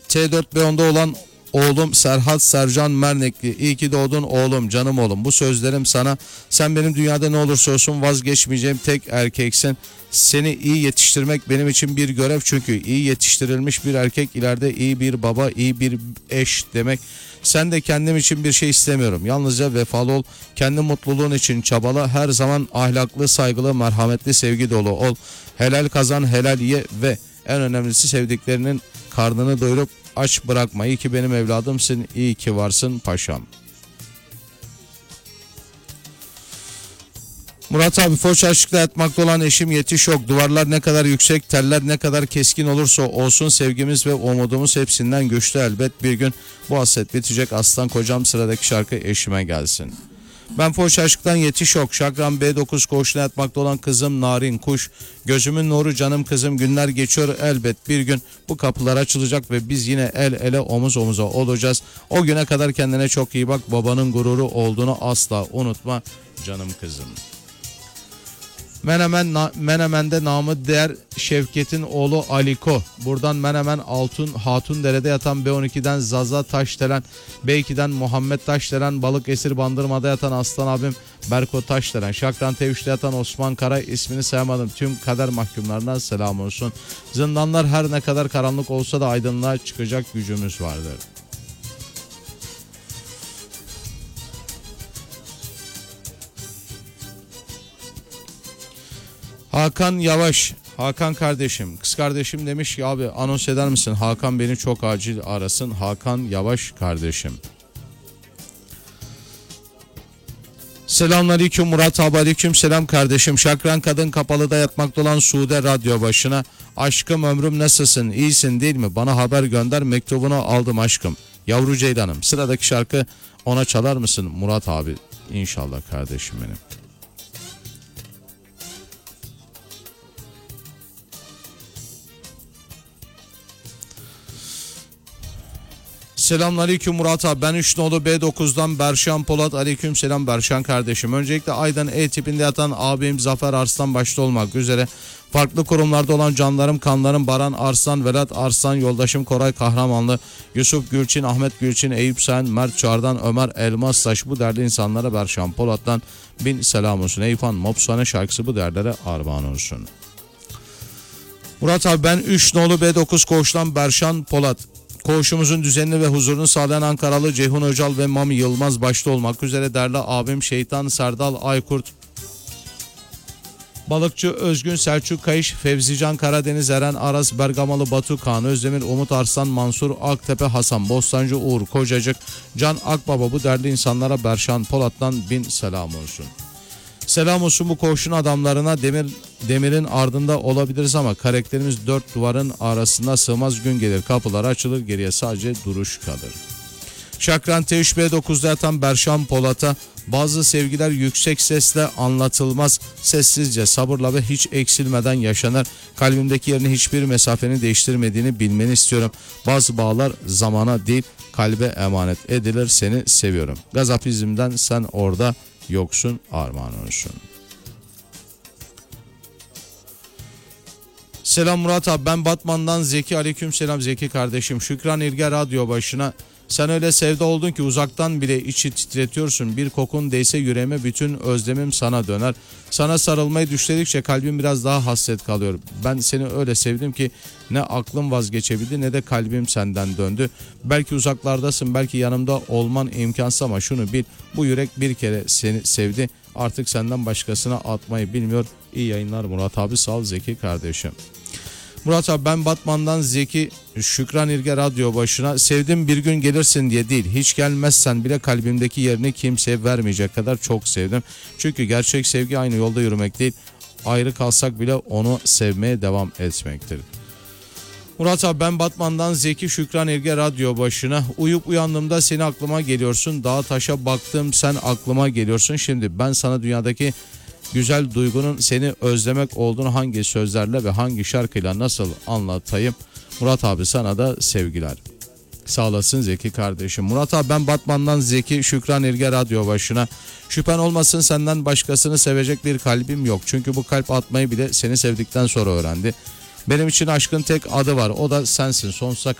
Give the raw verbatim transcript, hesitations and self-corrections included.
T dört B onda olan oğlum Serhat Sercan Mernekli. İyi ki doğdun oğlum, canım oğlum. Bu sözlerim sana. Sen benim dünyada ne olursa olsun vazgeçmeyeceğim tek erkeksin. Seni iyi yetiştirmek benim için bir görev, çünkü iyi yetiştirilmiş bir erkek ileride iyi bir baba, iyi bir eş demek. Sen de kendim için bir şey istemiyorum. Yalnızca vefalı ol. Kendi mutluluğun için çabala. Her zaman ahlaklı, saygılı, merhametli, sevgi dolu ol. Helal kazan, helal ye ve en önemlisi sevdiklerinin karnını doyurup aç bırakma. İyi ki benim evladımsın. İyi ki varsın paşam. Murat abi, Foç aşkla yatmakta olan eşim yetiş yok. Duvarlar ne kadar yüksek, teller ne kadar keskin olursa olsun sevgimiz ve umudumuz hepsinden güçlü elbet. Bir gün bu hasret bitecek aslan kocam, sıradaki şarkı eşime gelsin. Ben Foç aşktan yetiş yok. Şakran B dokuz koğuşuna yatmakta olan kızım narin kuş. Gözümün nuru canım kızım, günler geçiyor elbet. Bir gün bu kapılar açılacak ve biz yine el ele omuz omuza olacağız. O güne kadar kendine çok iyi bak. Babanın gururu olduğunu asla unutma canım kızım. Menemen, na, Menemen'de namı değer Şevket'in oğlu Aliko. Buradan Menemen Altun Hatundere'de yatan B on ikiden Zaza Taşdelen, B ikiden Muhammed Taşdelen, Balıkesir Bandırma'da yatan Aslan abim Berko Taşdelen, Şakran T üç'te yatan Osman Kara, ismini sayamadım tüm kader mahkumlarına selam olsun. Zindanlar her ne kadar karanlık olsa da aydınlığa çıkacak gücümüz vardır. Hakan Yavaş, Hakan kardeşim, kız kardeşim demiş ki abi anons eder misin? Hakan beni çok acil arasın. Hakan Yavaş kardeşim. Selamünaleyküm Murat abi, aleyküm selam kardeşim. Şakran Kadın Kapalı'da yatmakta olan Sude radyo başına. Aşkım ömrüm nasılsın? İyisin değil mi? Bana haber gönder, mektubunu aldım aşkım. Yavru Ceylanım. Sıradaki şarkı ona çalar mısın Murat abi? İnşallah kardeşim benim. Selamünaleyküm Murat abi, ben üç nolu B dokuz'dan Berşan Polat. Aleyküm selam Berşan kardeşim. Öncelikle Aydan E tipinde yatan abim Zafer Arslan başta olmak üzere farklı kurumlarda olan canlarım, kanlarım Baran Arslan, Velat Arslan, yoldaşım Koray Kahramanlı, Yusuf Gülçin, Ahmet Gülçin, Eyüp Sen, Mert Çağrı'dan Ömer Elmastaş, bu değerli insanlara Berşan Polat'tan bin selam olsun. Eyfan Mopsane şarkısı bu değerlere armağan olsun. Murat abi, ben üç nolu B dokuz koğuştan Berşan Polat. Koğuşumuzun düzenini ve huzurunu sağlayan Ankaralı Ceyhun Öcal ve Mami Yılmaz başta olmak üzere değerli abim Şeytan Serdal Aykurt, Balıkçı Özgün, Selçuk Kayış, Fevzican Karadeniz, Eren Aras, Bergamalı Batu, Kaan Özdemir, Umut Arslan, Mansur Aktepe, Hasan Bostancı, Uğur Kocacık, Can Akbaba, bu değerli insanlara Berşan Polat'tan bin selam olsun. Selam olsun bu koğuşun adamlarına. Demir demirin ardında olabiliriz ama karakterimiz dört duvarın arasında sığmaz, gün gelir kapılar açılır, geriye sadece duruş kalır. Şakran T üç B dokuz'da yatan Berşan Polat'a bazı sevgiler yüksek sesle anlatılmaz, sessizce, sabırla ve hiç eksilmeden yaşanır. Kalbimdeki yerini hiçbir mesafenin değiştirmediğini bilmeni istiyorum. Bazı bağlar zamana değil kalbe emanet edilir, seni seviyorum. Gazapizmden sen orada yoksun, armağan olsun. Selam Murat abi, ben Batman'dan Zeki. Aleyküm selam Zeki kardeşim. Şükran İlge radyo başına. Sen öyle sevda oldun ki uzaktan bile içi titretiyorsun. Bir kokun değse yüreğime bütün özlemim sana döner. Sana sarılmayı düşledikçe kalbim biraz daha hasret kalıyor. Ben seni öyle sevdim ki ne aklım vazgeçebildi ne de kalbim senden döndü. Belki uzaklardasın, belki yanımda olman imkansız ama şunu bil, bu yürek bir kere seni sevdi. Artık senden başkasına atmayı bilmiyor. İyi yayınlar Murat abi, sağ ol Zeki kardeşim. Murat abi, ben Batman'dan Zeki. Şükran İlge radyo başına. Sevdim bir gün gelirsin diye değil, hiç gelmezsen bile kalbimdeki yerini kimseye vermeyecek kadar çok sevdim. Çünkü gerçek sevgi aynı yolda yürümek değil, ayrı kalsak bile onu sevmeye devam etmektir. Murat abi, ben Batman'dan Zeki. Şükran İlge radyo başına. Uyup uyandığımda seni aklıma geliyorsun. Dağa taşa baktım, sen aklıma geliyorsun. Şimdi ben sana dünyadaki güzel duygunun seni özlemek olduğunu hangi sözlerle ve hangi şarkıyla nasıl anlatayım? Murat abi, sana da sevgiler. Sağ olasın Zeki kardeşim. Murat abi, ben Batman'dan Zeki. Şükran İlge radyo başına. Şüphen olmasın, senden başkasını sevecek bir kalbim yok. Çünkü bu kalp atmayı bile seni sevdikten sonra öğrendi. Benim için aşkın tek adı var, o da sensin. Sonsuza